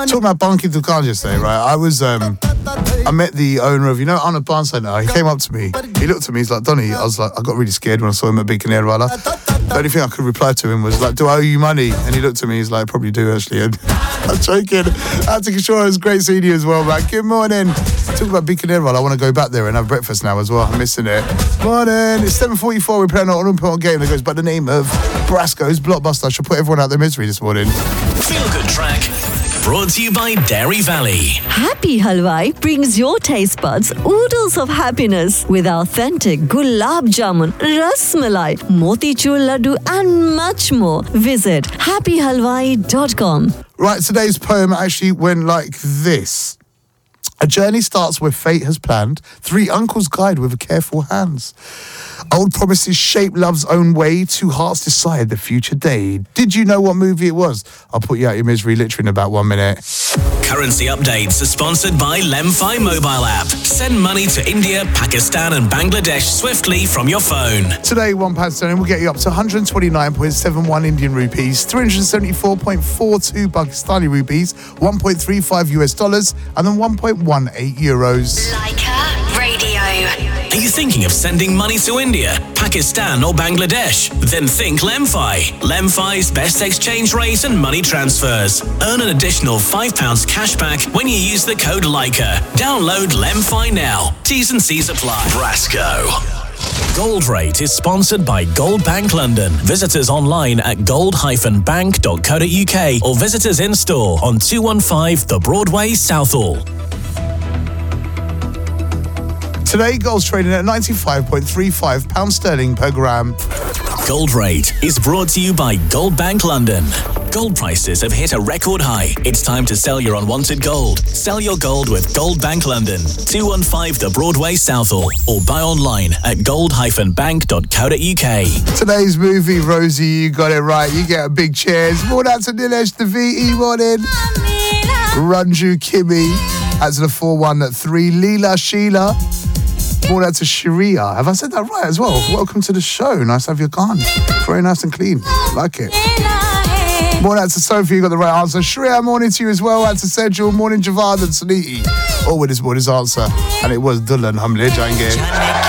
Talking about Banki Dukan yesterday, right? I met the owner of, Anna Barn Centre. He came up to me. He looked at me. He's like, Donny. I was like, I got really scared when I saw him at Bikaner Wala. The only thing I could reply to him was like, do I owe you money? And he looked at me. He's like, probably do actually. And I'm joking. Attic Ashura, it's great seeing you as well, man. Good morning. Talking about Bikaner Wala, I want to go back there and have breakfast now as well. I'm missing it. Morning. It's 7:44. We're playing an important game that goes by the name of Brasco's Blockbuster. I should put everyone out their misery this morning. Feel Good Track. Brought to you by Dairy Valley. Happy Halwai brings your taste buds oodles of happiness with authentic gulab jamun, ras malai, motichur laddu and much more. Visit happyhalwai.com. Right, today's poem actually went like this. A journey starts where fate has planned. Three uncles guide with careful hands. Old promises shape love's own way. Two hearts decide the future day. Did you know what movie it was? I'll put you out your misery literally in about 1 minute. Currency updates are sponsored by Lemfi mobile app. Send money to India, Pakistan and Bangladesh swiftly from your phone. Today, £1 sterling will get you up to 129.71 Indian rupees, 374.42 Pakistani rupees, 1.35 US dollars, and then 1.18 euros. Leica Radio. Are you thinking of sending money to India, Pakistan or Bangladesh? Then think Lemfi. Lemfi's best exchange rate and money transfers. Earn an additional £5 cashback when you use the code Leica. Download Lemfi now. T's and C's apply. Brasco. Gold Rate is sponsored by Gold Bank London. Visit us online at gold-bank.co.uk or visit us in store on 215 The Broadway, Southall. Today, gold's trading at £95.35 sterling per gram. Gold Rate is brought to you by Gold Bank London. Gold prices have hit a record high. It's time to sell your unwanted gold. Sell your gold with Gold Bank London, 215 The Broadway, Southall, or buy online at gold-bank.co.uk. Today's movie, Rosie, you got it right. You get a big cheers. More out to Nilesh, the VE morning. Ranju Kimi, out to the 413. Leela Sheila. More out to Sharia. Have I said that right as well? Welcome to the show. Nice to have your gun. Very nice and clean. Like it. More out to Sophie, you got the right answer. Sharia, morning to you as well. Out to Sejul, morning Javad and Suniti. All with this morning's answer. And it was Dulhan Hamle Jangir.